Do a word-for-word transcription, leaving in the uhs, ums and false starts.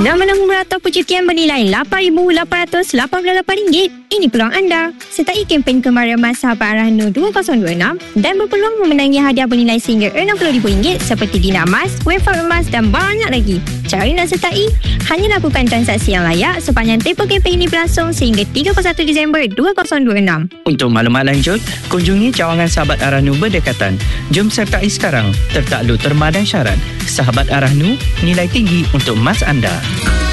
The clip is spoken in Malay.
Nama-nama merata percutian bernilai lapan ribu lapan ratus lapan puluh lapan ringgit. Ini peluang anda. Sertai kempen kemarin Mas Sahabat Arahnu dua ribu dua puluh enam dan berpeluang memenangi hadiah bernilai sehingga enam puluh ribu ringgit seperti dina emas, wafer emas dan banyak lagi. Cara nak sertai? Hanya lakukan transaksi yang layak sepanjang tempoh kempen ini berlangsung sehingga tiga puluh satu Disember dua ribu dua puluh enam. Untuk maklumat lanjut, kunjungi cawangan Sahabat Arahnu berdekatan. Jom sertai sekarang. Tertakluk terma dan syarat. Sahabat Arahnu, nilai tinggi untuk emas anda.